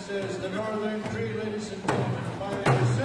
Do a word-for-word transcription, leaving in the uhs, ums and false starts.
is the Northern Cree, ladies and gentlemen. My name is